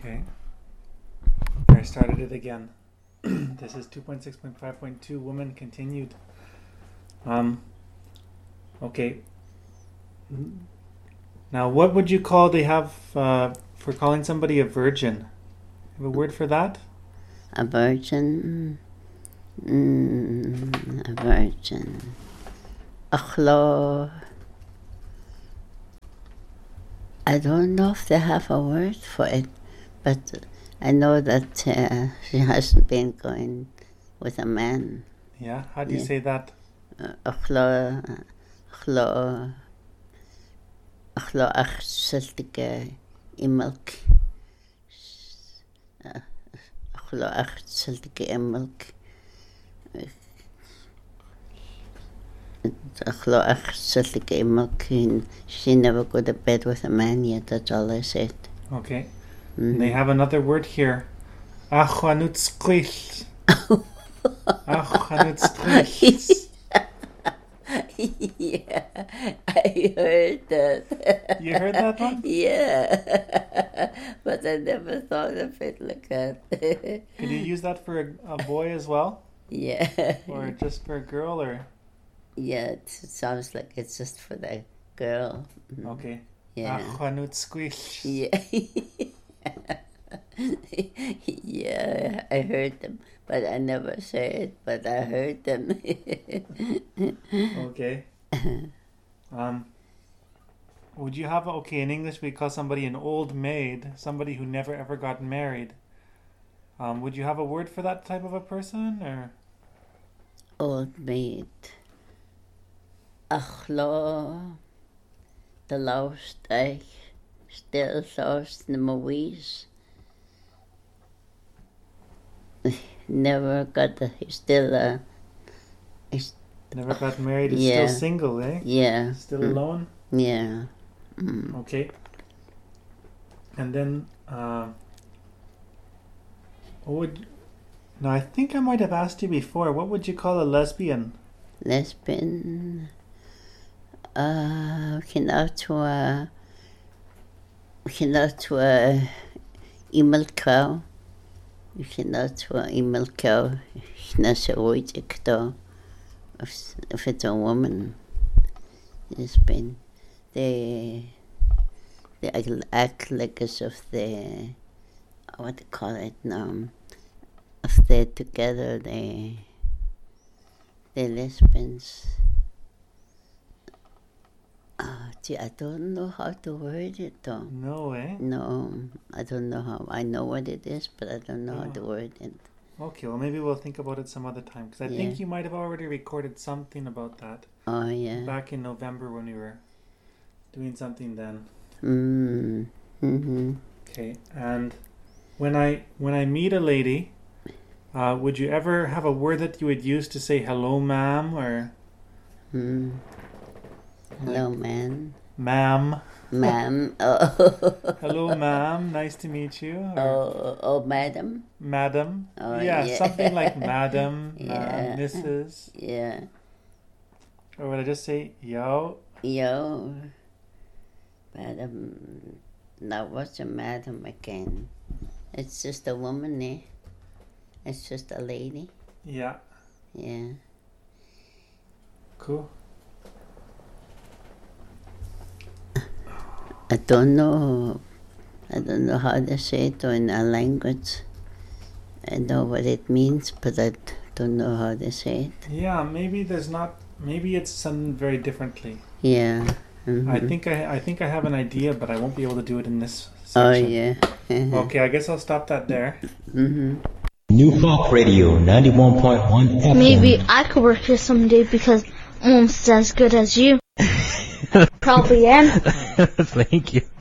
Okay. I started it again. This is 2.6.5.2. Woman continued. Okay. Now, what would you call? They have for calling somebody a virgin. Have a word for that? A virgin. A virgin. Achlo. I don't know if they have a word for it, but I know that she hasn't been going with a man. Yeah? How do you say that? Achlo achseltige imelk. Achlo achseltige imelk. She never go to bed with a man yet, that's all I said. Okay. Mm-hmm. They have another word here. Achwanutzquich. Achwanutzquich. Yeah, I heard that. You heard that one? Yeah. But I never thought of it like that. Could you use that for a boy as well? Yeah. Or just for a girl, or? Yeah, it sounds like it's just for the girl. Okay. Yeah. Achwanutzquich. Yeah. Yeah, I heard them, but I never said it, but I heard them. Okay. Would you have, in English we call somebody an old maid, somebody who never ever got married. Would you have a word for that type of a person, or? Old maid. Achlo, the last I still lost the movies. Never got never got married, is still single, eh? Yeah. Still alone? Yeah. Okay. And then I think I might have asked you before, what would you call a lesbian? Lesbian, cannot to a email cow. You cannot to a email cow. Not a word if it's a woman. Lesbian. They act like as if they, what do you call it now? If they're together, they're lesbians. I don't know how to word it though. No, eh? No, I don't know how. I know what it is, but I don't know how to word it. Okay, well maybe we'll think about it some other time, because I think you might have already recorded something about that. Oh, yeah. Back in November when we were doing something then. Mm-hmm. Okay, and when I meet a lady, would you ever have a word that you would use to say hello, ma'am, or? Hello, man. Ma'am. Ma'am. Oh. Hello, ma'am. Nice to meet you. Oh, madam. Madam. Oh, yeah, something like madam, ma'am, Mrs. Yeah. Or would I just say yo? Yo. Madam. Now, what's a madam again? It's just a woman, eh? It's just a lady. Yeah. Yeah. Cool. I don't know how to say it in a language. I know what it means, but I don't know how to say it. Yeah, maybe it's something very differently. Yeah. Mm-hmm. I think I have an idea, but I won't be able to do it in this section. Oh, yeah. Okay, I guess I'll stop that there. Mm-hmm. New Talk Radio 91.1 FM. Maybe I could work here someday because I'm almost as good as you. Probably am. Thank you.